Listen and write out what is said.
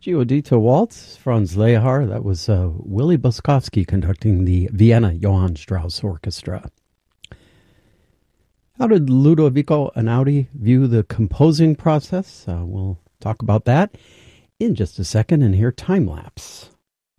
Giudito Waltz, Franz Lehar. That was Willy Boskovsky conducting the Vienna Johann Strauss Orchestra. How did Ludovico Einaudi view the composing process? We'll talk about that in just a second, and here time lapse.